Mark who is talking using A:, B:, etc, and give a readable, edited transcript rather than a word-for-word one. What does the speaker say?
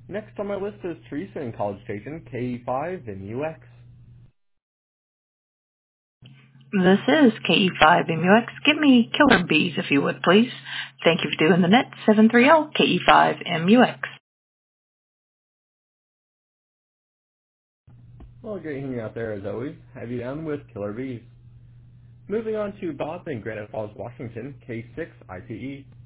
A: Next on my list is Teresa in College Station, KE5 in UX.
B: This is KE5MUX. Give me killer bees if you would, please. Thank you for doing the net. 730 KE5MUX.
A: Well, great hearing you out there as always. Have you down with Killer Bees. Moving on to Bob in Granite Falls, Washington, K6 IPE.